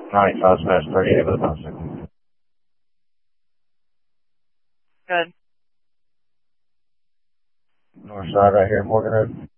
95 smash 38 with a bicycle. Good. North side right here, Morgan Road.